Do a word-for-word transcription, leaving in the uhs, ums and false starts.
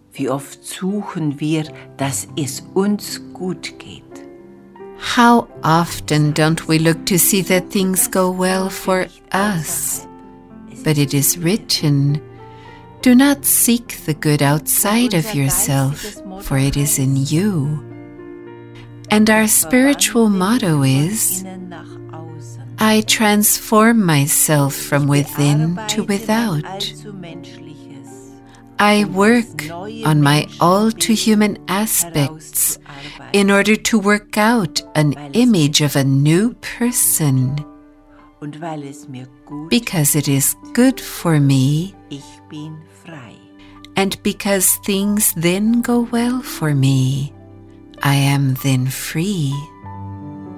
Wie oft suchen wir, dass es uns gut geht. How often don't we look to see that things go well for us? But it is written, do not seek the good outside of yourself, for it is in you. And our spiritual motto is, I transform myself from within to without. I work on my all-too-human aspects in order to work out an image of a new person. Because it is good for me, and because things then go well for me, I am then free.